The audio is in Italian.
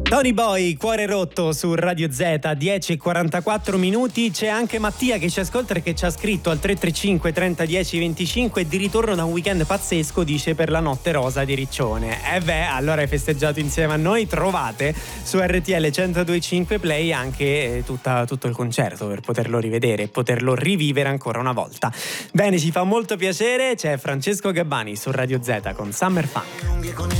Tony Boy, Cuore rotto su Radio Z, 10:44 minuti. C'è anche Mattia che ci ascolta e che ci ha scritto al 335 30 10 25 di ritorno da un weekend pazzesco, dice, per la Notte Rosa di Riccione. Allora hai festeggiato insieme a noi. Trovate su RTL 102.5 Play anche tutto il concerto per poterlo rivedere e poterlo rivivere ancora una volta. Bene, ci fa molto piacere. C'è Francesco Gabbani su Radio Z con Summer Funk.